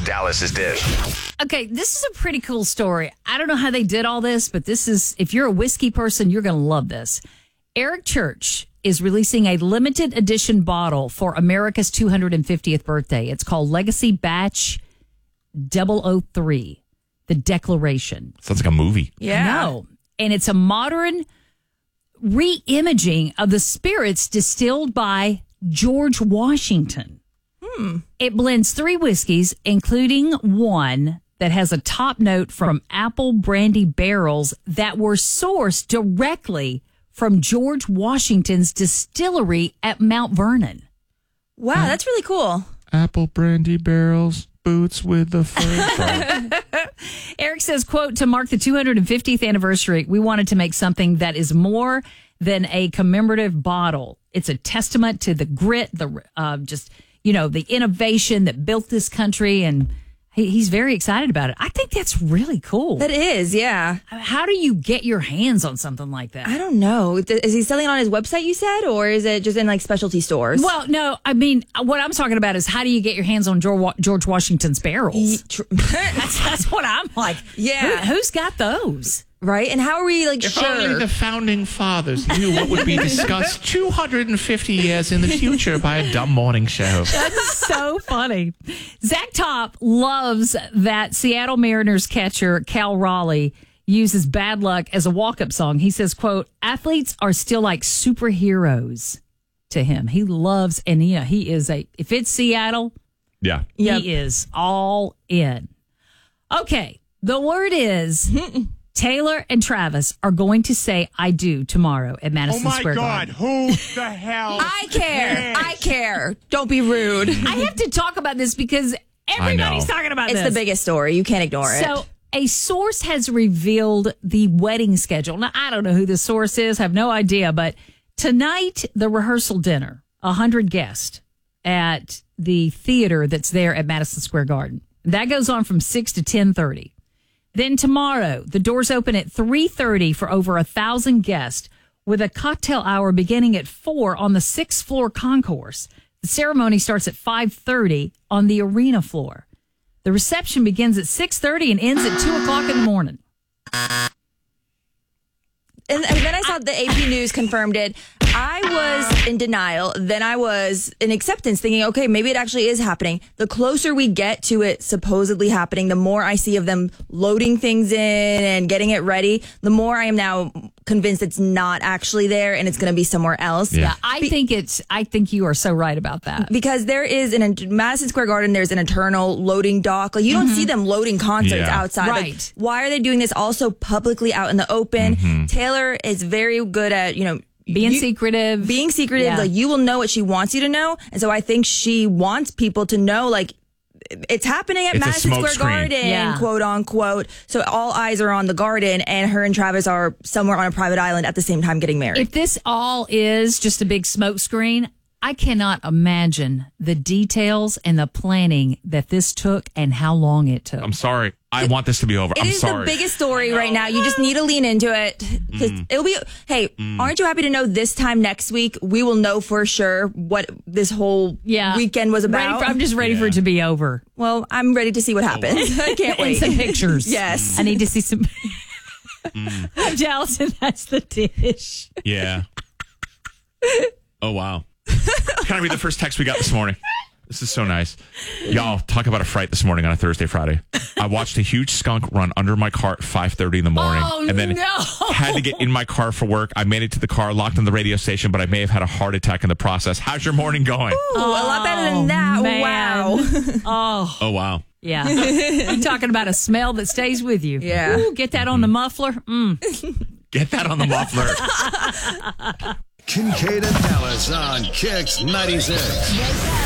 Dallas's Dish. Okay, this is a pretty cool story. I don't know how they did all this, but this is, if you're a whiskey person, you're going to love this. Eric Church is releasing a limited edition bottle for America's 250th birthday. It's called Legacy Batch 003, The Declaration. Sounds like a movie. Yeah. No. And it's a modern re-imaging of the spirits distilled by George Washington. It blends 3 whiskeys, including one that has a top note from apple brandy barrels that were sourced directly from George Washington's distillery at Mount Vernon. Wow, that's really cool. Apple brandy barrels, boots with the fur. Eric says, quote, to mark the 250th anniversary, we wanted to make something that is more than a commemorative bottle. It's a testament to the grit, the the innovation that built this country, and he's very excited about it. I think that's really cool. That is, yeah. How do you get your hands on something like that? I don't know. Is he selling it on his website, you said, or is it just in like specialty stores? Well, no, I mean, what I'm talking about is how do you get your hands on George Washington's barrels? That's what I'm like. Yeah. Who's got those? Right? And how are we If sure? only the founding fathers knew what would be discussed 250 years in the future by a dumb morning show. That's so funny. Zach Top loves that Seattle Mariners catcher Cal Raleigh uses Bad Luck as a walk-up song. He says, quote, athletes are still like superheroes to him. He loves, and he is if it's Seattle, Yeah. he is all in. Okay, the word is... Taylor and Travis are going to say I do tomorrow at Madison Square Garden. Who the hell? I care. cares? I care. Don't be rude. I have to talk about this because everybody's talking about It's this. the biggest story. You can't ignore it. So a source has revealed the wedding schedule. Now, I don't know who the source is. I have no idea. But tonight, the rehearsal dinner, 100 guests at the theater that's there at Madison Square Garden. That goes on from 6 to 10:30. Then tomorrow, the doors open at 3:30 for over 1,000 guests with a cocktail hour beginning at 4 on the 6th floor concourse. The ceremony starts at 5:30 on the arena floor. The reception begins at 6:30 and ends at 2 o'clock in the morning. And then I saw the AP News confirmed it. I was in denial. Then I was in acceptance, thinking, okay, maybe it actually is happening. The closer we get to it supposedly happening, the more I see of them loading things in and getting it ready, the more I am now convinced it's not actually there and it's going to be somewhere else. Yeah, I think you are so right about that. Because there is in Madison Square Garden, there's an internal loading dock. Like you don't see them loading concerts outside. Right. Like, why are they doing this also publicly out in the open? Taylor is very good at, Being secretive. Being secretive. Yeah. Like you will know what she wants you to know. And so I think she wants people to know, like, it's happening at It's a Madison smoke Square screen. Garden, quote unquote. So all eyes are on the garden, and her and Travis are somewhere on a private island at the same time getting married. If this all is just a big smoke screen, I cannot imagine the details and the planning that this took and how long it took. I'm sorry. I want this to be over. It I'm is sorry. the biggest story right now. You just need to lean into it. 'Cause it'll be, hey, aren't you happy to know this time next week, we will know for sure what this whole weekend was about? I'm just ready for it to be over. Well, I'm ready to see what happens. I can't wait. And some pictures. Yes. I need to see some. I'm jealous, and that's the dish. Yeah. Oh, wow. Can I read the first text we got this morning? This is so nice. Y'all, talk about a fright this morning on a Thursday, Friday. I watched a huge skunk run under my car at 5:30 in the morning. Oh, and then no. had to get in my car for work. I made it to the car, locked on the radio station, but I may have had a heart attack in the process. How's your morning going? Ooh, a lot better than that. Man. Wow. Oh, wow. Yeah. You're talking about a smell that stays with you. Yeah. Ooh, get that on the muffler. Get that on the muffler. Kincaid and Dallas on Kicks 96.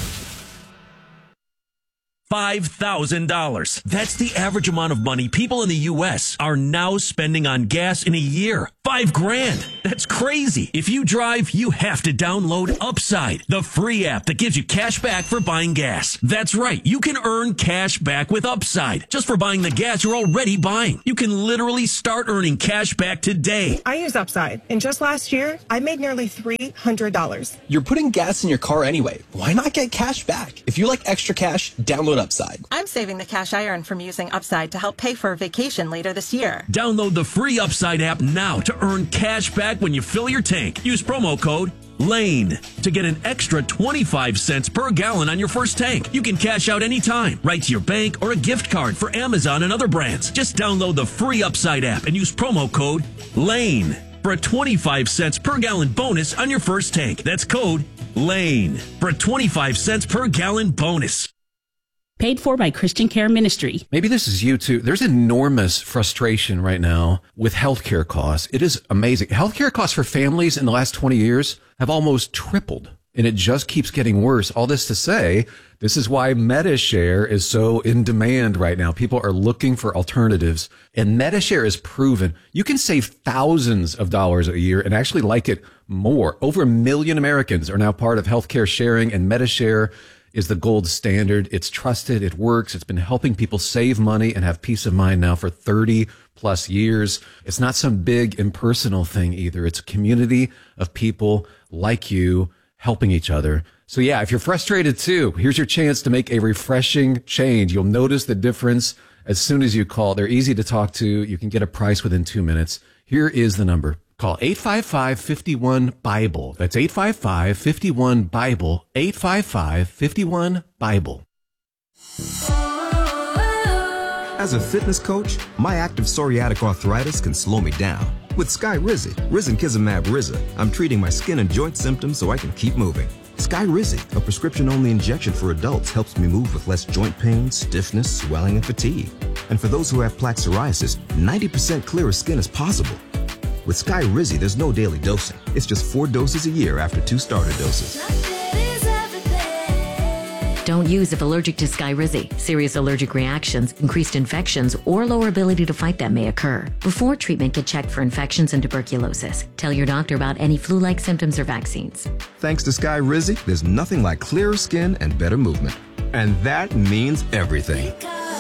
$5,000. That's the average amount of money people in the U.S. are now spending on gas in a year. $5,000. That's crazy. If you drive, you have to download Upside, the free app that gives you cash back for buying gas. That's right. You can earn cash back with Upside just for buying the gas you're already buying. You can literally start earning cash back today. I use Upside, and just last year, I made nearly $300. You're putting gas in your car anyway. Why not get cash back? If you like extra cash, download Download Upside. I'm saving the cash I earn from using Upside to help pay for a vacation later this year. Download the free Upside app now to earn cash back when you fill your tank. Use promo code LANE to get an extra 25 cents per gallon on your first tank. You can cash out anytime, right to your bank or a gift card for Amazon and other brands. Just download the free Upside app and use promo code LANE for a 25 cents per gallon bonus on your first tank. That's code LANE for a 25 cents per gallon bonus. Paid for by Christian Care Ministry. Maybe this is you too. There's enormous frustration right now with healthcare costs. It is amazing. Healthcare costs for families in the last 20 years have almost tripled, and it just keeps getting worse. All this to say, this is why MediShare is so in demand right now. People are looking for alternatives, and MediShare is proven you can save thousands of dollars a year and actually like it more. Over 1 million Americans are now part of healthcare sharing, and MediShare is the gold standard. It's trusted. It works. It's been helping people save money and have peace of mind now for 30 plus years. It's not some big impersonal thing either. It's a community of people like you helping each other. So yeah, if you're frustrated too, here's your chance to make a refreshing change. You'll notice the difference as soon as you call. They're easy to talk to. You can get a price within 2 minutes. Here is the number. Call 855-51-BIBLE. That's 855-51-BIBLE. 855-51-BIBLE. As a fitness coach, my active psoriatic arthritis can slow me down. With Skyrizi, Risankizumab Riza, I'm treating my skin and joint symptoms so I can keep moving. Skyrizi, a prescription-only injection for adults, helps me move with less joint pain, stiffness, swelling, and fatigue. And for those who have plaque psoriasis, 90% clearer skin is possible. With Skyrizi, there's no daily dosing. It's just 4 doses a year after 2 starter doses. Don't use if allergic to Skyrizi. Serious allergic reactions, increased infections, or lower ability to fight them may occur. Before treatment, get checked for infections and tuberculosis. Tell your doctor about any flu-like symptoms or vaccines. Thanks to Skyrizi, there's nothing like clearer skin and better movement. And that means everything.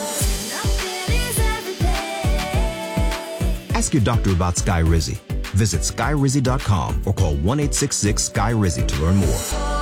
Ask your doctor about Skyrizi. Visit Skyrizi.com or call 1-866-SKY-RIZI to learn more.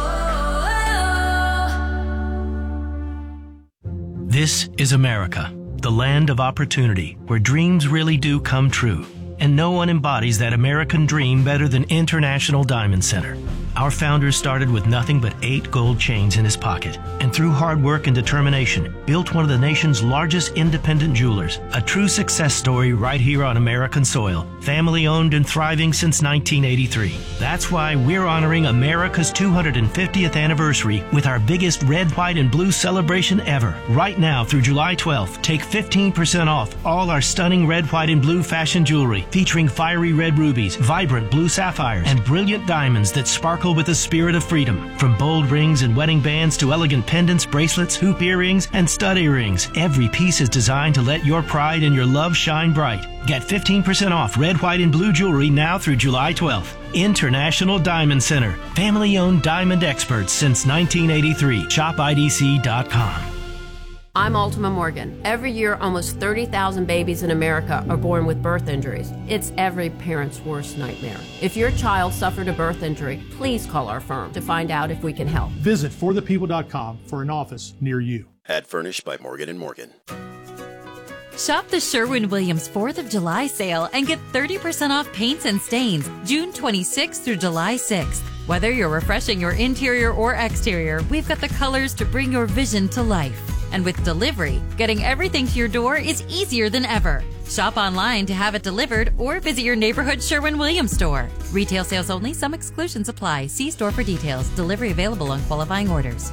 This is America, the land of opportunity, where dreams really do come true. And no one embodies that American dream better than International Diamond Center. Our founder started with nothing but 8 gold chains in his pocket, and through hard work and determination, built one of the nation's largest independent jewelers. A true success story right here on American soil. Family owned and thriving since 1983. That's why we're honoring America's 250th anniversary with our biggest red, white, and blue celebration ever. Right now through July 12th, take 15% off all our stunning red, white, and blue fashion jewelry, featuring fiery red rubies, vibrant blue sapphires, and brilliant diamonds that sparkle with the spirit of freedom. From bold rings and wedding bands to elegant pendants, bracelets, hoop earrings, and stud earrings, every piece is designed to let your pride and your love shine bright. Get 15% off red, white, and blue jewelry now through July 12th. International Diamond Center. Family-owned diamond experts since 1983. ShopIDC.com. I'm Ultima Morgan. Every year, almost 30,000 babies in America are born with birth injuries. It's every parent's worst nightmare. If your child suffered a birth injury, please call our firm to find out if we can help. Visit forthepeople.com for an office near you. Ad furnished by Morgan & Morgan. Shop the Sherwin-Williams 4th of July sale and get 30% off paints and stains June 26th through July 6th. Whether you're refreshing your interior or exterior, we've got the colors to bring your vision to life. And with delivery, getting everything to your door is easier than ever. Shop online to have it delivered or visit your neighborhood Sherwin-Williams store. Retail sales only. Some exclusions apply. See store for details. Delivery available on qualifying orders.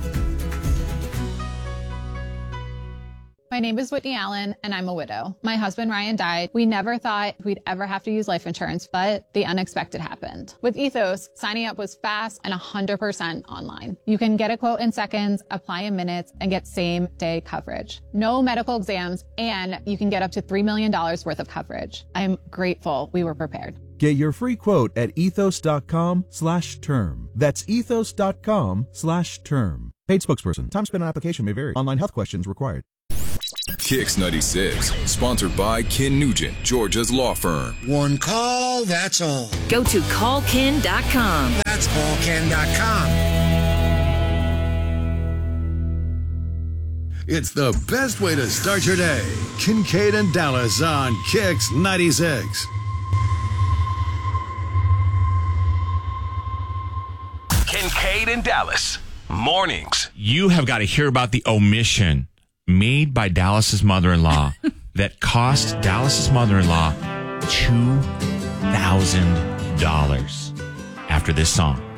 My name is Whitney Allen, and I'm a widow. My husband, Ryan, died. We never thought we'd ever have to use life insurance, but the unexpected happened. With Ethos, signing up was fast and 100% online. You can get a quote in seconds, apply in minutes, and get same-day coverage. No medical exams, and you can get up to $3 million worth of coverage. I'm grateful we were prepared. Get your free quote at ethos.com/term. That's ethos.com/term. Paid spokesperson. Time spent on application may vary. Online health questions required. Kicks 96, sponsored by Ken Nugent, Georgia's law firm. One call, that's all. Go to callken.com. That's callken.com. It's the best way to start your day. Kincaid and Dallas on Kicks 96. Kincaid and Dallas. Mornings. You have got to hear about the omission made by Dallas's mother-in-law that cost Dallas's mother-in-law $2,000 after this song.